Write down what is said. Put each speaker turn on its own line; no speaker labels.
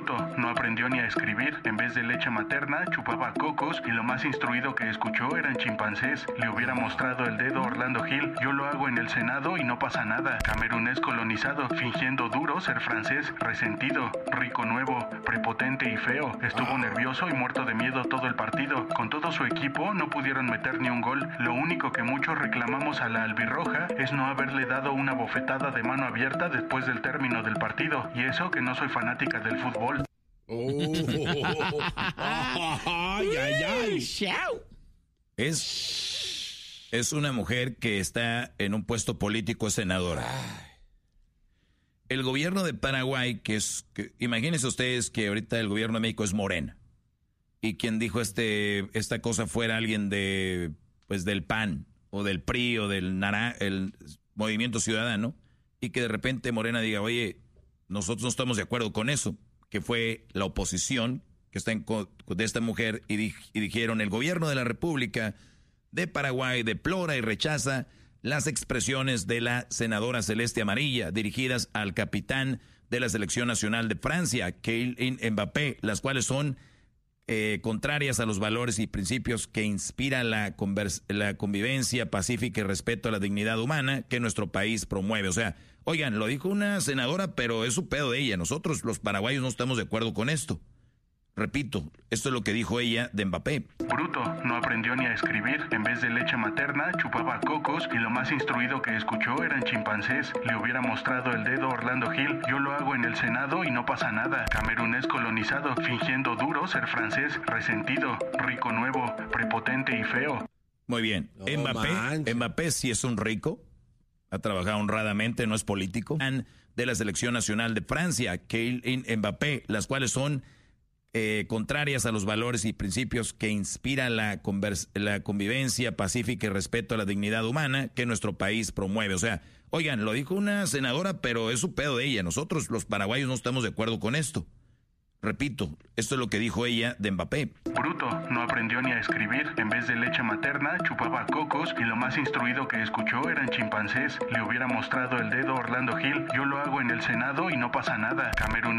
Bruto, no aprendió ni a escribir. En vez de leche materna, chupaba cocos y lo más instruido que escuchó eran chimpancés. Le hubiera mostrado el dedo Orlando Gil. Yo lo hago en el Senado y no pasa nada. Camerunés colonizado, fingiendo duro ser francés, resentido, rico nuevo, prepotente y feo. Estuvo nervioso y muerto de miedo todo el partido. Con todo su equipo no pudieron meter ni un gol. Lo único que muchos reclamamos a la albirroja es no haberle dado una bofetada de mano abierta después del término del partido. Y eso que no soy fanática del fútbol.
Ay, ay, ay.
Es una mujer que está en un puesto político, es senadora. El gobierno de Paraguay, imagínense ustedes que ahorita el gobierno de México es Morena. Y quien dijo esta cosa fuera alguien del PAN, o del PRI, o del el Movimiento Ciudadano, y que de repente Morena diga, oye, nosotros no estamos de acuerdo con eso, que fue la oposición que está de esta mujer, y dijeron, el gobierno de la República de Paraguay deplora y rechaza las expresiones de la senadora Celeste Amarilla, dirigidas al capitán de la Selección Nacional de Francia, Kylian Mbappé, las cuales son contrarias a los valores y principios que inspira la convivencia pacífica y respeto a la dignidad humana que nuestro país promueve. O sea, oigan, lo dijo una senadora, pero es su pedo de ella. Nosotros, los paraguayos, no estamos de acuerdo con esto. Repito, esto es lo que dijo ella de Mbappé.
Bruto, no aprendió ni a escribir. En vez de leche materna, chupaba cocos y lo más instruido que escuchó eran chimpancés. Le hubiera mostrado el dedo Orlando Gil. Yo lo hago en el Senado y no pasa nada. Camerunés colonizado, fingiendo duro ser francés, resentido, rico nuevo, prepotente y feo.
Muy bien. No, Mbappé sí es un rico. Ha trabajado honradamente, no es político. De la Selección Nacional de Francia, Kylian Mbappé, las cuales son contrarias a los valores y principios que inspira la convivencia pacífica y respeto a la dignidad humana que nuestro país promueve. O sea, oigan, lo dijo una senadora, pero es su pedo de ella. Nosotros, los paraguayos, no estamos de acuerdo con esto. Repito, esto es lo que dijo ella de Mbappé.
Bruto, no aprendió ni a escribir. En vez de leche materna, chupaba cocos y lo más instruido que escuchó eran chimpancés. Le hubiera mostrado el dedo Orlando Gil. Yo lo hago en el Senado y no pasa nada. Camerunés